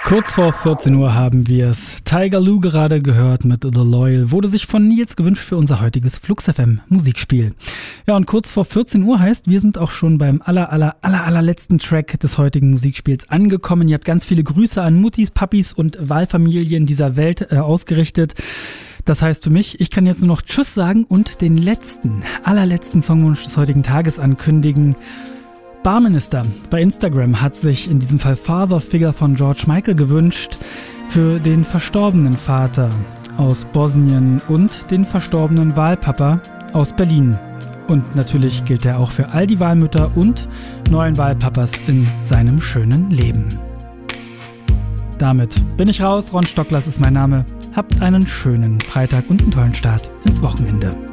Kurz vor 14 Uhr haben wir es. Tiger Lou gerade gehört mit The Loyal. Wurde sich von Nils gewünscht für unser heutiges Flux FM Musikspiel. Ja, und kurz vor 14 Uhr heißt, wir sind auch schon beim allerletzten Track des heutigen Musikspiels angekommen. Ihr habt ganz viele Grüße an Muttis, Papis und Wahlfamilien dieser Welt ausgerichtet. Das heißt für mich, ich kann jetzt nur noch Tschüss sagen und den allerletzten Songwunsch des heutigen Tages ankündigen. Barminister bei Instagram hat sich in diesem Fall Father Figure von George Michael gewünscht für den verstorbenen Vater aus Bosnien und den verstorbenen Wahlpapa aus Berlin. Und natürlich gilt er auch für all die Wahlmütter und neuen Wahlpapas in seinem schönen Leben. Damit bin ich raus. Ron Stocklas ist mein Name. Habt einen schönen Freitag und einen tollen Start ins Wochenende.